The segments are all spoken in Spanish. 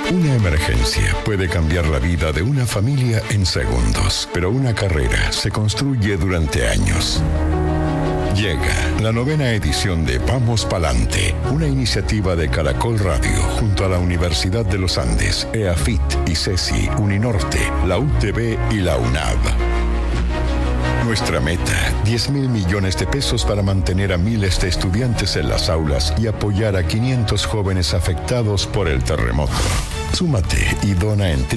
Una emergencia puede cambiar la vida de una familia en segundos, pero una carrera se construye durante años. Llega la 9ª edición de Vamos Palante, una iniciativa de Caracol Radio junto a la Universidad de los Andes, EAFIT, ICESI, Uninorte, la UTB y la UNAV. Nuestra meta, 10.000 millones de pesos para mantener a miles de estudiantes en las aulas y apoyar a 500 jóvenes afectados por el terremoto. Súmate y dona en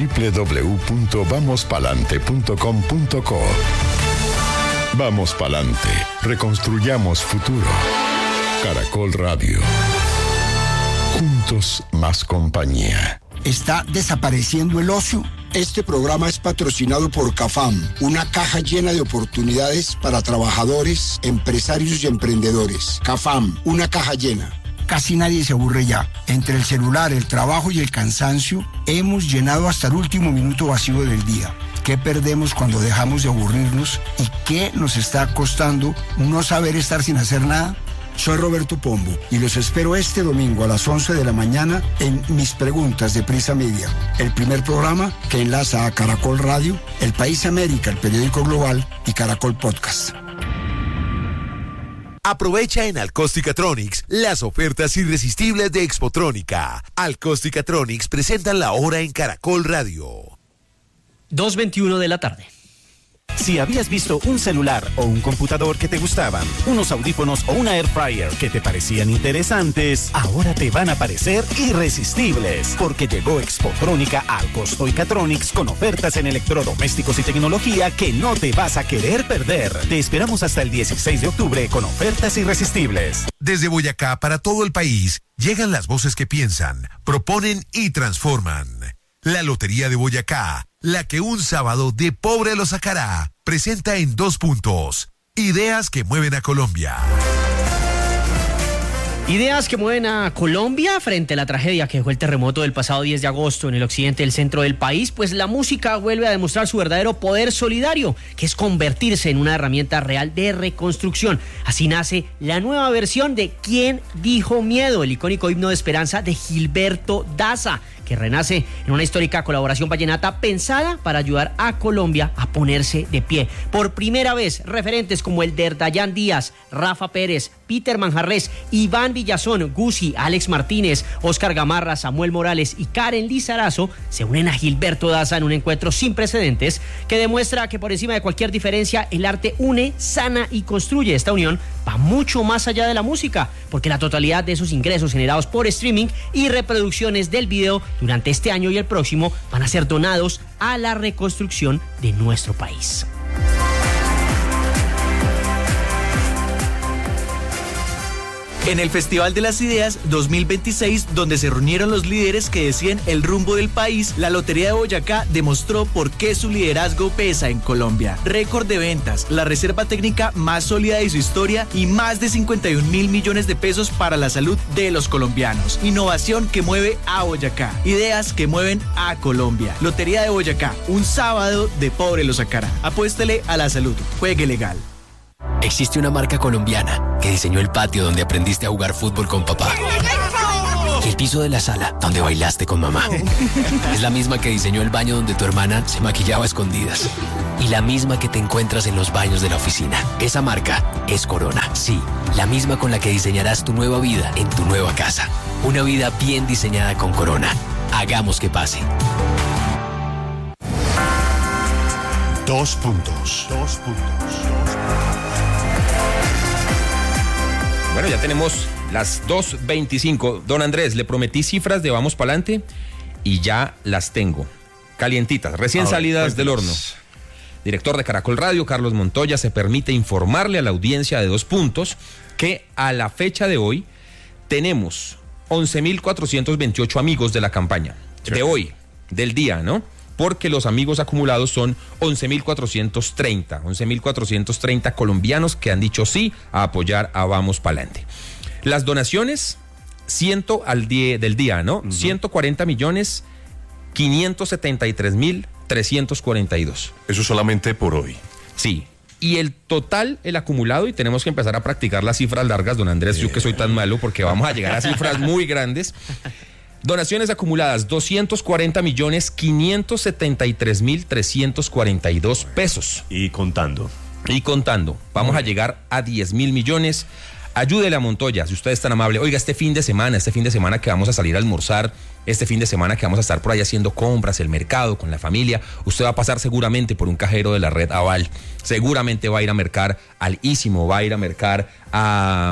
www.vamospalante.com.co. Vamos Palante, reconstruyamos futuro. Caracol Radio. Juntos más compañía. ¿Está desapareciendo el ocio? Este programa es patrocinado por CAFAM, una caja llena de oportunidades para trabajadores, empresarios y emprendedores. CAFAM, una caja llena. Casi nadie se aburre ya. Entre el celular, el trabajo y el cansancio, hemos llenado hasta el último minuto vacío del día. ¿Qué perdemos cuando dejamos de aburrirnos? ¿Y qué nos está costando no saber estar sin hacer nada? Soy Roberto Pombo y los espero este domingo a las 11 de la mañana en Mis Preguntas de Prisa Media, el primer programa que enlaza a Caracol Radio, El País América, el periódico global y Caracol Podcast. Aprovecha en Alcosticatronics las ofertas irresistibles de Expotrónica. Alcosticatronics presentan la hora en Caracol Radio. 2:21 de la tarde. Si habías visto un celular o un computador que te gustaban, unos audífonos o una air fryer que te parecían interesantes, ahora te van a parecer irresistibles, porque llegó Expotrónica a Alcosticatronics con ofertas en electrodomésticos y tecnología que no te vas a querer perder. Te esperamos hasta el 16 de octubre con ofertas irresistibles. Desde Boyacá para todo el país llegan las voces que piensan, proponen y transforman. La Lotería de Boyacá, la que un sábado de pobre lo sacará, presenta en 2 puntos. Ideas que mueven a Colombia. Ideas que mueven a Colombia frente a la tragedia que dejó el terremoto del pasado 10 de agosto en el occidente del centro del país, pues la música vuelve a demostrar su verdadero poder solidario, que es convertirse en una herramienta real de reconstrucción. Así nace la nueva versión de ¿Quién dijo miedo?, el icónico himno de esperanza de Gilberto Daza, que renace en una histórica colaboración vallenata pensada para ayudar a Colombia a ponerse de pie. Por primera vez, referentes como el de Dayan Díaz, Rafa Pérez, Peter Manjarres, Iván Villazón, Gusi, Alex Martínez, Oscar Gamarra, Samuel Morales y Karen Lizarazo se unen a Gilberto Daza en un encuentro sin precedentes que demuestra que por encima de cualquier diferencia el arte une, sana y construye. Esta unión va mucho más allá de la música, porque la totalidad de esos ingresos generados por streaming y reproducciones del video durante este año y el próximo van a ser donados a la reconstrucción de nuestro país. En el Festival de las Ideas 2026, donde se reunieron los líderes que decían el rumbo del país, la Lotería de Boyacá demostró por qué su liderazgo pesa en Colombia. Récord de ventas, la reserva técnica más sólida de su historia y más de 51.000 millones de pesos para la salud de los colombianos. Innovación que mueve a Boyacá. Ideas que mueven a Colombia. Lotería de Boyacá, un sábado de pobre lo sacará. Apuéstele a la salud. Juegue legal. Existe una marca colombiana que diseñó el patio donde aprendiste a jugar fútbol con papá. Y el piso de la sala donde bailaste con mamá. Es la misma que diseñó el baño donde tu hermana se maquillaba a escondidas. Y la misma que te encuentras en los baños de la oficina. Esa marca es Corona. Sí, la misma con la que diseñarás tu nueva vida en tu nueva casa. Una vida bien diseñada con Corona. Hagamos que pase. 2 puntos. Bueno, ya tenemos las 2:25. Don Andrés, le prometí cifras de Vamos Palante y ya las tengo. Calientitas, recién salidas del horno. Director de Caracol Radio, Carlos Montoya, se permite informarle a la audiencia de 2 puntos que a la fecha de hoy tenemos 11.428 amigos de la campaña. Sí. De hoy, del día, ¿no? Porque los amigos acumulados son 11.430 colombianos que han dicho sí a apoyar a Vamos Palante. Las donaciones, 100 del día, ¿no? 140.573.342. Eso solamente por hoy. Sí. Y el total, el acumulado, y tenemos que empezar a practicar las cifras largas, don Andrés, yo que soy tan malo, porque vamos a llegar a cifras muy grandes. Donaciones acumuladas, 240.573.342 pesos. Y contando. Vamos a llegar a 10.000 millones. Ayúdele a Montoya, si usted es tan amable. Oiga, este fin de semana que vamos a salir a almorzar, este fin de semana que vamos a estar por ahí haciendo compras, el mercado, con la familia, usted va a pasar seguramente por un cajero de la red Aval. Seguramente va a ir a mercar al Ísimo, va a ir a mercar a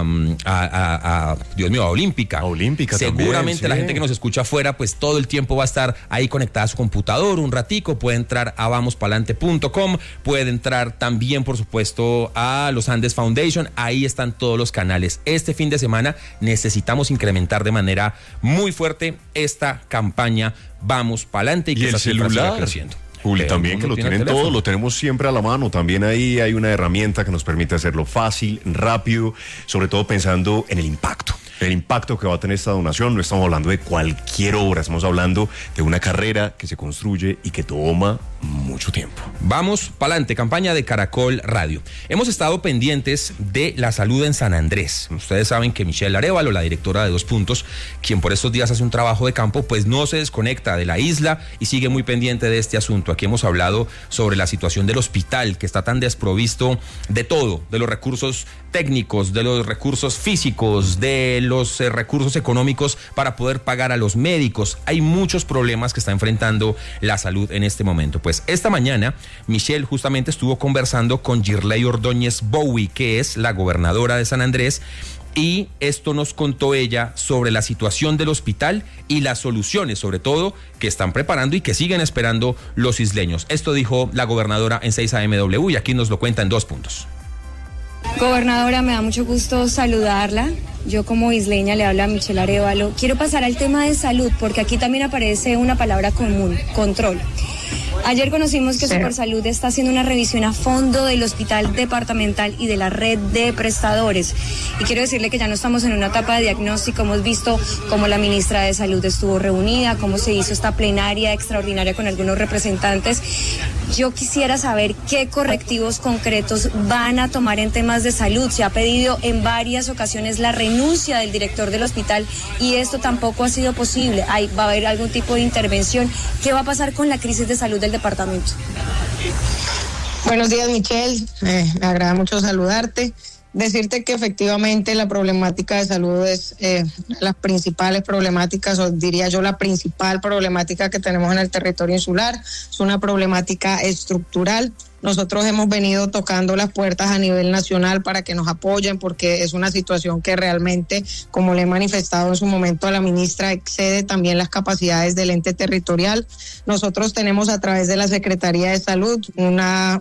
Olímpica. Seguramente también, sí. La gente que nos escucha afuera, pues todo el tiempo va a estar ahí conectada a su computador un ratico. Puede entrar a vamospalante.com, puede entrar también, por supuesto, a los Andes Foundation. Ahí están todos los canales. Este fin de semana necesitamos incrementar de manera muy fuerte esta campaña Vamos Pa'lante y que esa cifra siga creciendo. Juli, también que lo tienen todo, lo tenemos siempre a la mano. También ahí hay una herramienta que nos permite hacerlo fácil, rápido, sobre todo pensando en el impacto. El impacto que va a tener esta donación. No estamos hablando de cualquier obra, estamos hablando de una carrera que se construye y que toma mucho tiempo. Vamos pa'lante, campaña de Caracol Radio. Hemos estado pendientes de la salud en San Andrés. Ustedes saben que Michelle Arévalo, la directora de 2 Puntos, quien por estos días hace un trabajo de campo, pues no se desconecta de la isla y sigue muy pendiente de este asunto. Aquí hemos hablado sobre la situación del hospital, que está tan desprovisto de todo, de los recursos técnicos, de los recursos físicos, de los recursos económicos para poder pagar a los médicos. Hay muchos problemas que está enfrentando la salud en este momento. Pues esta mañana Michelle justamente estuvo conversando con Girley Ordóñez Bowie, que es la gobernadora de San Andrés, y esto nos contó ella sobre la situación del hospital y las soluciones, sobre todo, que están preparando y que siguen esperando los isleños. Esto dijo la gobernadora en 6am y aquí nos lo cuenta en 2 Puntos. Gobernadora, me da mucho gusto saludarla. Yo como isleña le hablo a Michelle Arévalo. Quiero pasar al tema de salud porque aquí también aparece una palabra común, control. Ayer conocimos que Supersalud está haciendo una revisión a fondo del hospital departamental y de la red de prestadores. Y quiero decirle que ya no estamos en una etapa de diagnóstico. Hemos visto cómo la ministra de Salud estuvo reunida, cómo se hizo esta plenaria extraordinaria con algunos representantes. Yo quisiera saber qué correctivos concretos van a tomar en temas de salud. Se ha pedido en varias ocasiones la renuncia del director del hospital y esto tampoco ha sido posible. Va a haber algún tipo de intervención. ¿Qué va a pasar con la crisis de salud del departamento? Buenos días, Michelle. Me agrada mucho saludarte. Decirte que efectivamente la problemática de salud es las principales problemáticas, o diría yo la principal problemática que tenemos en el territorio insular. Es una problemática estructural. Nosotros hemos venido tocando las puertas a nivel nacional para que nos apoyen porque es una situación que realmente, como le he manifestado en su momento a la ministra, excede también las capacidades del ente territorial. Nosotros tenemos a través de la Secretaría de Salud una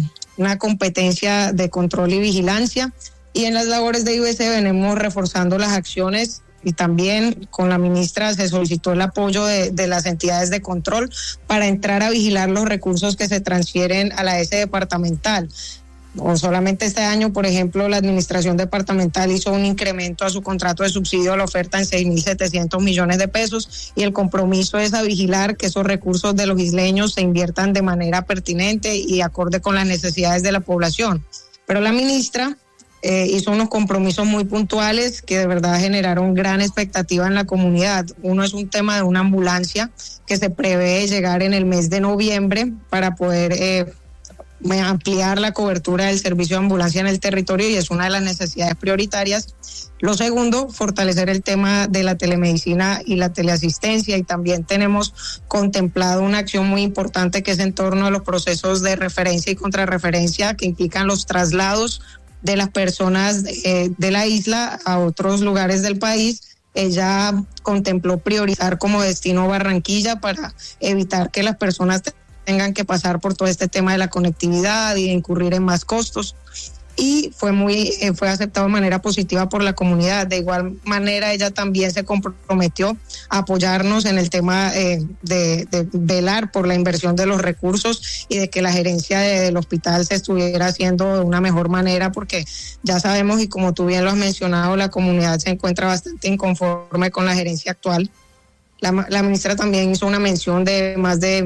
competencia de control y vigilancia y en las labores de IBC venimos reforzando las acciones y también con la ministra se solicitó el apoyo de las entidades de control para entrar a vigilar los recursos que se transfieren a la S departamental. O solamente este año, por ejemplo, la administración departamental hizo un incremento a su contrato de subsidio a la oferta en 6.700 millones de pesos y el compromiso es a vigilar que esos recursos de los isleños se inviertan de manera pertinente y acorde con las necesidades de la población. Pero la ministra hizo unos compromisos muy puntuales que de verdad generaron gran expectativa en la comunidad. Uno es un tema de una ambulancia que se prevé llegar en el mes de noviembre para poder ampliar la cobertura del servicio de ambulancia en el territorio y es una de las necesidades prioritarias. Lo segundo, fortalecer el tema de la telemedicina y la teleasistencia y también tenemos contemplado una acción muy importante que es en torno a los procesos de referencia y contrarreferencia que implican los traslados de las personas de la isla a otros lugares del país. Ella contempló priorizar como destino Barranquilla para evitar que las personas tengan que pasar por todo este tema de la conectividad y de incurrir en más costos. Y fue aceptado de manera positiva por la comunidad. De igual manera, ella también se comprometió a apoyarnos en el tema de velar por la inversión de los recursos y de que la gerencia del hospital se estuviera haciendo de una mejor manera, porque ya sabemos, y como tú bien lo has mencionado, la comunidad se encuentra bastante inconforme con la gerencia actual. La ministra también hizo una mención de más de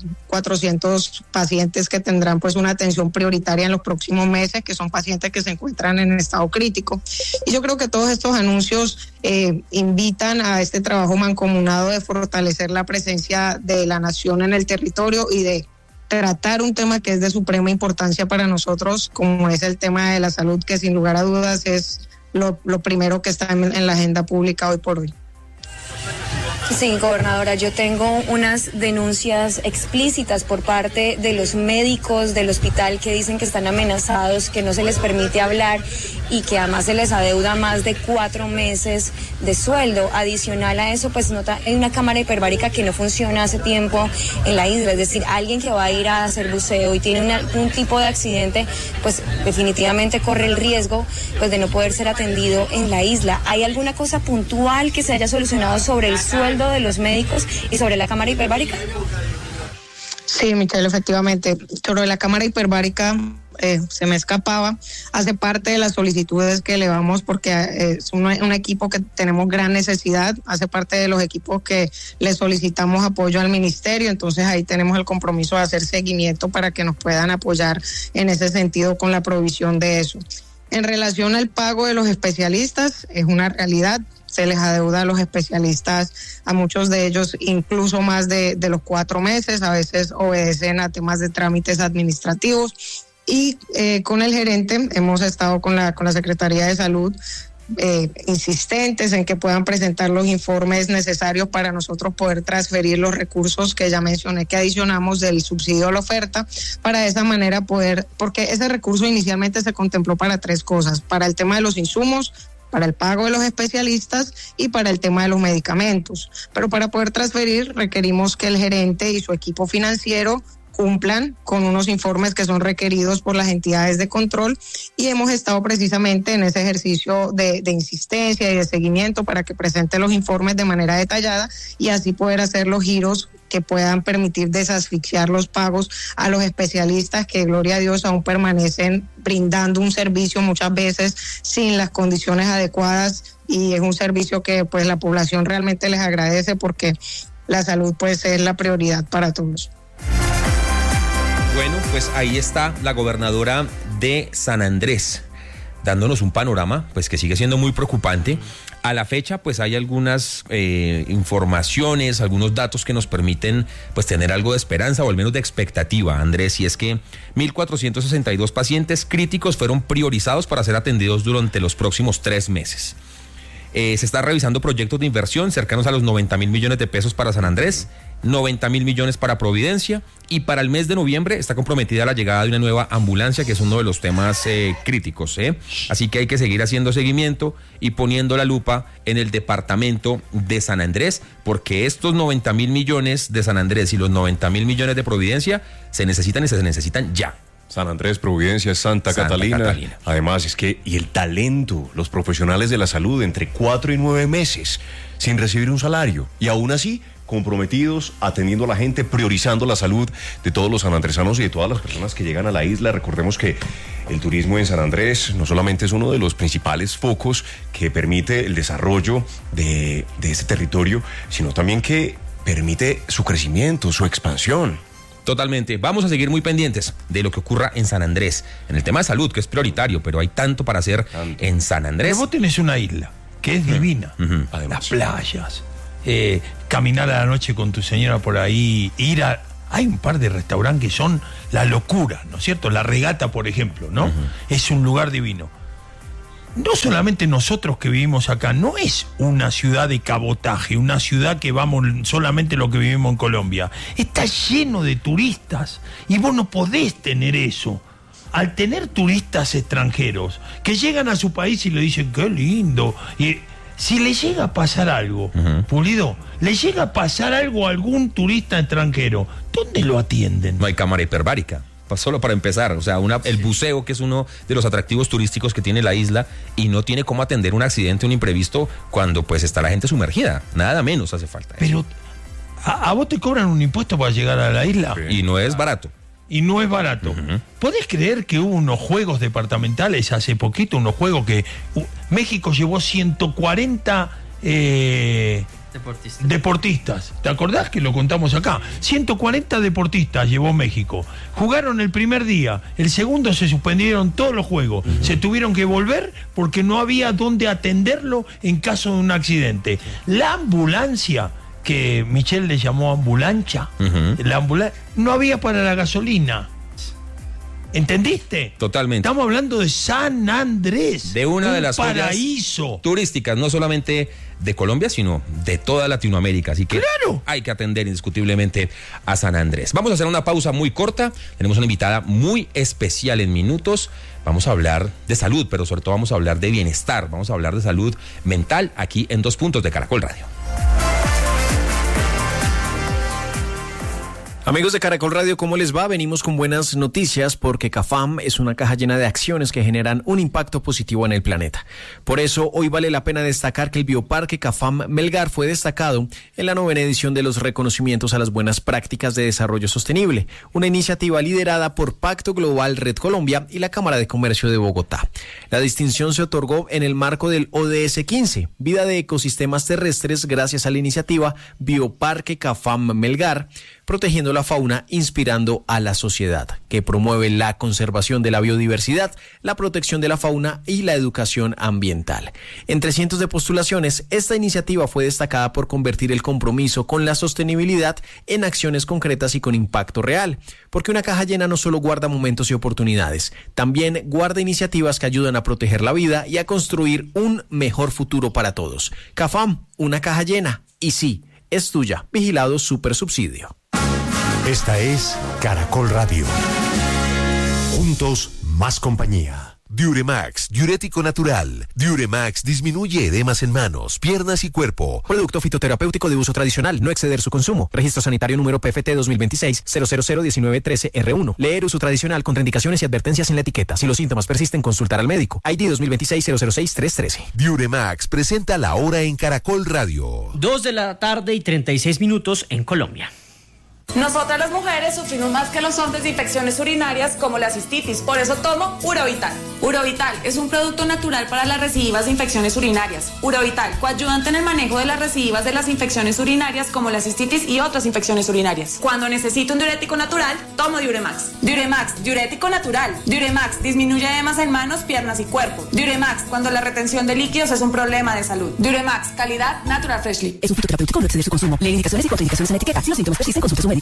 1.400 pacientes que tendrán pues una atención prioritaria en los próximos meses, que son pacientes que se encuentran en estado crítico. Y yo creo que todos estos anuncios invitan a este trabajo mancomunado de fortalecer la presencia de la nación en el territorio y de tratar un tema que es de suprema importancia para nosotros, como es el tema de la salud, que sin lugar a dudas es lo primero que está en la agenda pública hoy por hoy. Sí, gobernadora, yo tengo unas denuncias explícitas por parte de los médicos del hospital que dicen que están amenazados, que no se les permite hablar y que además se les adeuda más de 4 meses de sueldo. Adicional a eso, pues hay una cámara hiperbárica que no funciona hace tiempo en la isla, es decir, alguien que va a ir a hacer buceo y tiene algún tipo de accidente, pues definitivamente corre el riesgo pues de no poder ser atendido en la isla. ¿Hay alguna cosa puntual que se haya solucionado sobre el sueldo de los médicos y sobre la cámara hiperbárica? Sí, Michelle, efectivamente. Sobre la cámara hiperbárica se me escapaba. Hace parte de las solicitudes que elevamos porque es un equipo que tenemos gran necesidad. Hace parte de los equipos que le solicitamos apoyo al ministerio. Entonces ahí tenemos el compromiso de hacer seguimiento para que nos puedan apoyar en ese sentido con la provisión de eso. En relación al pago de los especialistas, es una realidad. Se les adeuda a los especialistas, a muchos de ellos incluso más de los 4 meses, a veces obedecen a temas de trámites administrativos. Y con el gerente hemos estado con la Secretaría de Salud insistentes en que puedan presentar los informes necesarios para nosotros poder transferir los recursos que ya mencioné que adicionamos del subsidio a la oferta, para de esa manera poder, porque ese recurso inicialmente se contempló para 3 cosas, para el tema de los insumos, para el pago de los especialistas y para el tema de los medicamentos. Pero para poder transferir requerimos que el gerente y su equipo financiero cumplan con unos informes que son requeridos por las entidades de control, y hemos estado precisamente en ese ejercicio de insistencia y de seguimiento para que presente los informes de manera detallada y así poder hacer los giros que puedan permitir desasfixiar los pagos a los especialistas que, gloria a Dios, aún permanecen brindando un servicio muchas veces sin las condiciones adecuadas, y es un servicio que pues la población realmente les agradece porque la salud pues es la prioridad para todos. Bueno, pues ahí está la gobernadora de San Andrés, dándonos un panorama pues que sigue siendo muy preocupante. A la fecha pues hay algunas informaciones, algunos datos que nos permiten pues tener algo de esperanza o al menos de expectativa, Andrés, y es que 1.462 pacientes críticos fueron priorizados para ser atendidos durante los próximos 3 meses. Se está revisando proyectos de inversión cercanos a los 90.000 millones de pesos para San Andrés, 90.000 millones para Providencia, y para el mes de noviembre está comprometida la llegada de una nueva ambulancia, que es uno de los temas críticos. Así que hay que seguir haciendo seguimiento y poniendo la lupa en el departamento de San Andrés, porque estos 90.000 millones de San Andrés y los 90.000 millones de Providencia se necesitan y se necesitan ya. San Andrés, Providencia, Santa Catalina. Además, es que, y el talento, los profesionales de la salud, entre 4 y 9 meses, sin recibir un salario, y aún así, comprometidos, atendiendo a la gente, priorizando la salud de todos los sanandresanos y de todas las personas que llegan a la isla. Recordemos que el turismo en San Andrés no solamente es uno de los principales focos que permite el desarrollo de este territorio, sino también que permite su crecimiento, su expansión. Totalmente. Vamos a seguir muy pendientes de lo que ocurra en San Andrés, en el tema de salud, que es prioritario, pero hay tanto para hacer en San Andrés. Pero vos tenés una isla que es divina. Las playas, caminar a la noche con tu señora por ahí, hay un par de restaurantes que son la locura, ¿no es cierto? La Regata, por ejemplo, ¿no? Es un lugar divino. No solamente nosotros que vivimos acá, no es una ciudad de cabotaje, una ciudad que vamos solamente lo que vivimos en Colombia. Está lleno de turistas y vos no podés tener eso. Al tener turistas extranjeros que llegan a su país y le dicen qué lindo, y si le llega a pasar algo, Pulido, le llega a pasar algo a algún turista extranjero, ¿dónde lo atienden? No hay cámara hiperbárica. Solo para empezar, o sea, el buceo, que es uno de los atractivos turísticos que tiene la isla, y no tiene cómo atender un accidente, un imprevisto, cuando pues está la gente sumergida. Nada menos hace falta. Pero, ¿a vos te cobran un impuesto para llegar a la isla? Y no es barato. Y no es barato. ¿Podés creer que hubo unos juegos departamentales hace poquito, unos juegos que México llevó 140 Deportistas. ¿Te acordás que lo contamos acá? 140 deportistas llevó México. Jugaron el primer día, el segundo se suspendieron todos los juegos. Se tuvieron que volver porque no había dónde atenderlo en caso de un accidente. La ambulancia, que Michelle le llamó ambulancia, no había para la gasolina. ¿Entendiste? Totalmente. Estamos hablando de San Andrés. De una de las paraíso turísticas, no solamente de Colombia, sino de toda Latinoamérica. Así que hay que atender indiscutiblemente a San Andrés. Vamos a hacer una pausa muy corta. Tenemos una invitada muy especial en minutos. Vamos a hablar de salud, pero sobre todo vamos a hablar de bienestar. Vamos a hablar de salud mental aquí en 2 Puntos de Caracol Radio. Amigos de Caracol Radio, ¿cómo les va? Venimos con buenas noticias porque CAFAM es una caja llena de acciones que generan un impacto positivo en el planeta. Por eso, hoy vale la pena destacar que el Bioparque CAFAM Melgar fue destacado en la 9ª edición de los reconocimientos a las buenas prácticas de desarrollo sostenible, una iniciativa liderada por Pacto Global Red Colombia y la Cámara de Comercio de Bogotá. La distinción se otorgó en el marco del ODS 15, Vida de Ecosistemas Terrestres, gracias a la iniciativa Bioparque CAFAM Melgar, protegiendo la fauna, inspirando a la sociedad, que promueve la conservación de la biodiversidad, la protección de la fauna y la educación ambiental. Entre cientos de postulaciones, esta iniciativa fue destacada por convertir el compromiso con la sostenibilidad en acciones concretas y con impacto real, porque una caja llena no solo guarda momentos y oportunidades, también guarda iniciativas que ayudan a proteger la vida y a construir un mejor futuro para todos. CAFAM, una caja llena, y sí, es tuya. Vigilado Supersubsidio. Esta es Caracol Radio. Juntos, más compañía. Diuremax, diurético natural. Diuremax disminuye edemas en manos, piernas y cuerpo. Producto fitoterapéutico de uso tradicional, no exceder su consumo. Registro sanitario número PFT 2026-0001913R1. Leer uso tradicional, contraindicaciones y advertencias en la etiqueta. Si los síntomas persisten, consultar al médico. ID 2026-006-313. Diuremax presenta La Hora en Caracol Radio. 2:36 p.m. en Colombia. Nosotras las mujeres sufrimos más que los hombres de infecciones urinarias como la cistitis, por eso tomo Urovital. Urovital es un producto natural para las recidivas de infecciones urinarias. Urovital, coayudante en el manejo de las recidivas de las infecciones urinarias como la cistitis y otras infecciones urinarias. Cuando necesito un diurético natural, tomo Diuremax. Diuremax, diurético natural. Diuremax, disminuye edemas en manos, piernas y cuerpo. Diuremax, cuando la retención de líquidos es un problema de salud. Diuremax, calidad Natural Freshly. Es un fitoterapéutico, no exceder su consumo. Lee indicaciones y contraindicaciones en la etiqueta. Si los síntomas persisten, consulte a su médico.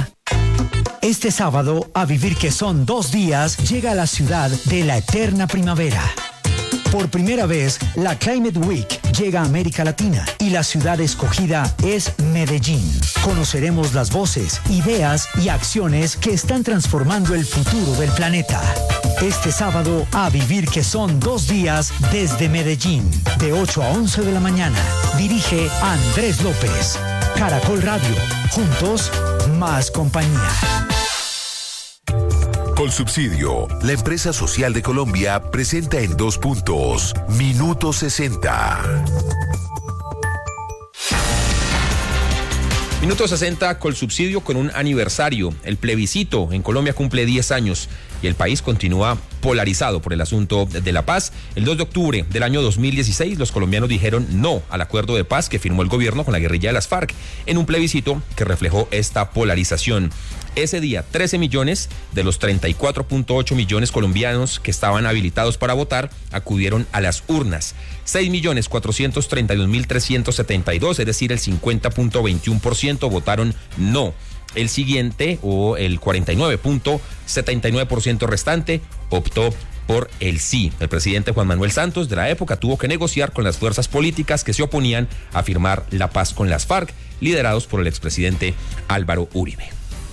Este sábado, a vivir que son 2 días, llega a la ciudad de la eterna primavera. Por primera vez, la Climate Week llega a América Latina y la ciudad escogida es Medellín. Conoceremos las voces, ideas y acciones que están transformando el futuro del planeta. Este sábado, a vivir que son 2 días desde Medellín, de 8 a 11 de la mañana. Dirige Andrés López. Caracol Radio. Juntos, más compañía. Colsubsidio, la empresa social de Colombia, presenta en 2 Puntos, Minuto 60. Minuto 60, Colsubsidio con un aniversario. El plebiscito en Colombia cumple 10 años y el país continúa polarizado por el asunto de la paz. El 2 de octubre del año 2016, los colombianos dijeron no al acuerdo de paz que firmó el gobierno con la guerrilla de las FARC en un plebiscito que reflejó esta polarización. Ese día, 13 millones de los 34.8 millones colombianos que estaban habilitados para votar acudieron a las urnas. 6.432.372, es decir, el 50.21% votaron no. El siguiente, o el 49.79% restante, optó por el sí. El presidente Juan Manuel Santos de la época tuvo que negociar con las fuerzas políticas que se oponían a firmar la paz con las FARC, liderados por el expresidente Álvaro Uribe.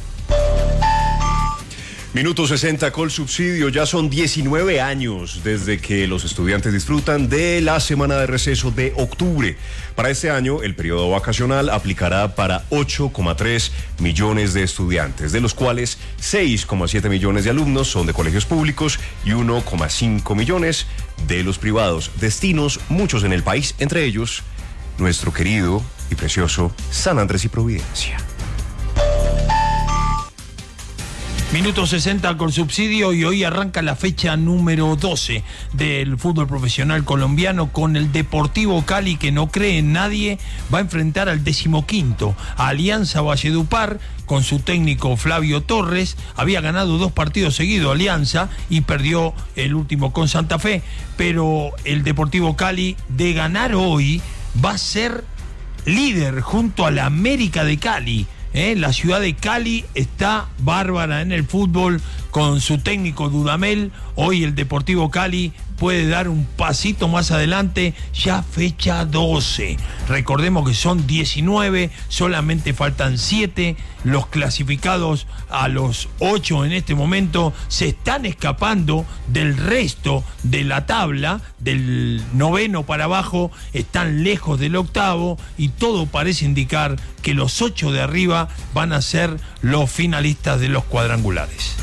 Minuto 60, Colsubsidio. Ya son 19 años desde que los estudiantes disfrutan de la semana de receso de octubre. Para este año, el periodo vacacional aplicará para 8,3 millones de estudiantes, de los cuales 6,7 millones de alumnos son de colegios públicos y 1,5 millones de los privados. Destinos muchos en el país, entre ellos nuestro querido y precioso San Andrés y Providencia. Minuto 60 con subsidio y hoy arranca la fecha número 12 del fútbol profesional colombiano con el Deportivo Cali, que no cree en nadie, va a enfrentar al 15º, a Alianza Valledupar, con su técnico Flavio Torres. Había ganado 2 partidos seguidos Alianza y perdió el último con Santa Fe, pero el Deportivo Cali, de ganar hoy, va a ser líder junto a la América de Cali. La ciudad de Cali está bárbara en el fútbol con su técnico Dudamel. Hoy el Deportivo Cali puede dar un pasito más adelante, ya fecha 12. Recordemos que son 19, solamente faltan 7. Los clasificados a los 8 en este momento se están escapando del resto de la tabla, del 9º para abajo, están lejos del 8º y todo parece indicar que los 8 de arriba van a ser los finalistas de los cuadrangulares.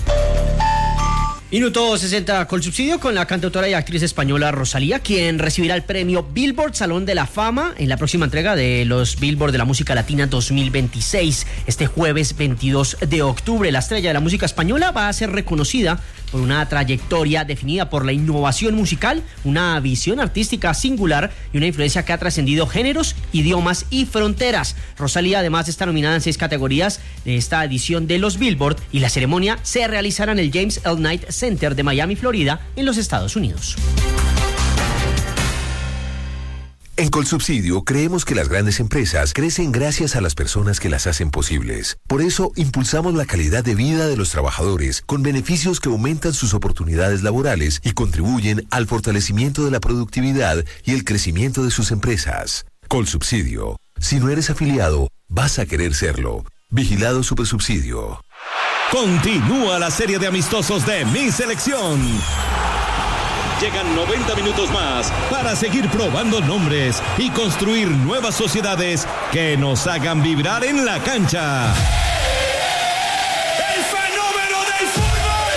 Minuto 60 con subsidio con la cantautora y actriz española Rosalía, quien recibirá el premio Billboard Salón de la Fama en la próxima entrega de los Billboard de la Música Latina 2026. Este jueves 22 de octubre, la estrella de la música española va a ser reconocida por una trayectoria definida por la innovación musical, una visión artística singular y una influencia que ha trascendido géneros, idiomas y fronteras. Rosalía además está nominada en 6 categorías de esta edición de los Billboard y la ceremonia se realizará en el James L. Knight Center de Miami, Florida, en los Estados Unidos. En Colsubsidio creemos que las grandes empresas crecen gracias a las personas que las hacen posibles. Por eso impulsamos la calidad de vida de los trabajadores con beneficios que aumentan sus oportunidades laborales y contribuyen al fortalecimiento de la productividad y el crecimiento de sus empresas. Colsubsidio. Si no eres afiliado, vas a querer serlo. Vigilado Supersubsidio. Continúa la serie de amistosos de Mi Selección. Llegan 90 minutos más para seguir probando nombres y construir nuevas sociedades que nos hagan vibrar en la cancha. ¡El fenómeno del fútbol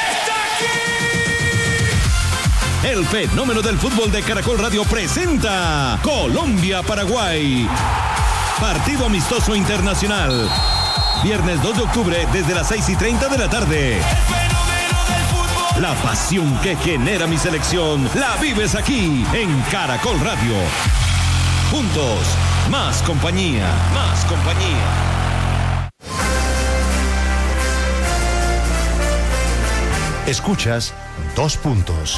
está aquí! El fenómeno del fútbol de Caracol Radio presenta Colombia-Paraguay. Partido amistoso internacional. Viernes 2 de octubre desde las 6:30 de la tarde. La pasión que genera Mi Selección la vives aquí en Caracol Radio. Juntos, más compañía, más compañía. Escuchas 2 puntos.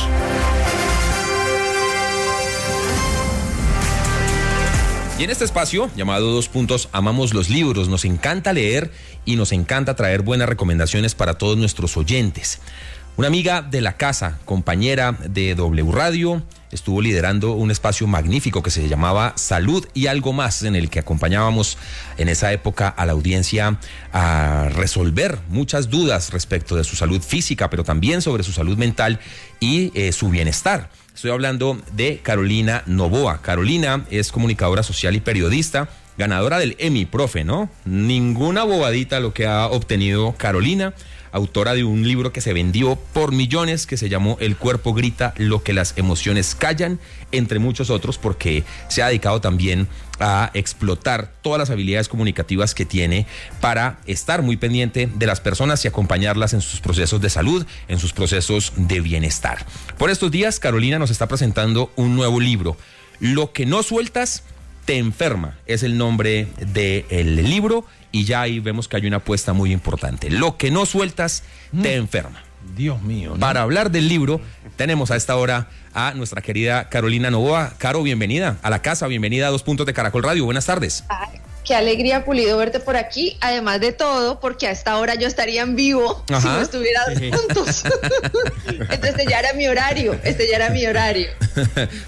Y en este espacio, llamado 2 puntos, amamos los libros, nos encanta leer y nos encanta traer buenas recomendaciones para todos nuestros oyentes. Una amiga de la casa, compañera de W Radio, estuvo liderando un espacio magnífico que se llamaba Salud y Algo Más, en el que acompañábamos en esa época a la audiencia a resolver muchas dudas respecto de su salud física, pero también sobre su salud mental y su bienestar. Estoy hablando de Carolina Noboa. Carolina es comunicadora social y periodista, ganadora del Emmy, profe, ¿no? Ninguna bobadita lo que ha obtenido Carolina. Autora de un libro que se vendió por millones, que se llamó El cuerpo grita lo que las emociones callan, entre muchos otros, porque se ha dedicado también a explotar todas las habilidades comunicativas que tiene para estar muy pendiente de las personas y acompañarlas en sus procesos de salud, en sus procesos de bienestar. Por estos días, Carolina nos está presentando un nuevo libro, Lo que no sueltas te enferma, es el nombre del libro. Y ya ahí vemos que hay una apuesta muy importante. Lo que no sueltas te enferma. Dios mío, ¿no? Para hablar del libro, tenemos a esta hora a nuestra querida Carolina Noboa. Caro, bienvenida a la casa, bienvenida a 2 puntos de Caracol Radio. Buenas tardes. Ay, qué alegría, Pulido, verte por aquí. Además de todo, porque a esta hora yo estaría en vivo. Ajá. Si no estuviera 2 puntos. Entonces ya era mi horario.